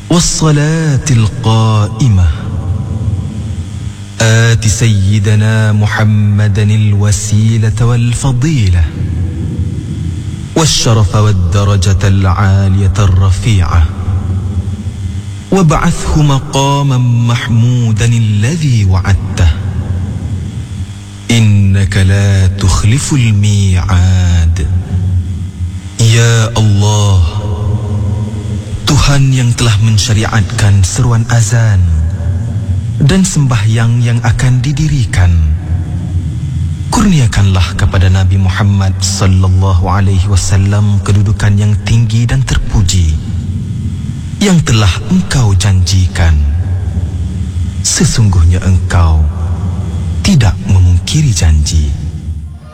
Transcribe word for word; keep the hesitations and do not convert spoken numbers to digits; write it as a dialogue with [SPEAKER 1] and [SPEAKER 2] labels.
[SPEAKER 1] والصلاة القائمة آت سيدنا محمدا الوسيلة والفضيلة والشرف والدرجة العالية الرفيعة وابعثه مقاما محمودا الذي وعدته إنك لا تخلف الميعاد. Ya Allah, Tuhan yang telah mensyariatkan seruan azan dan sembahyang yang akan didirikan, kurniakanlah kepada Nabi Muhammad sallallahu alaihi wasallam kedudukan yang tinggi dan terpuji yang telah Engkau janjikan. Sesungguhnya Engkau tidak memungkiri janji.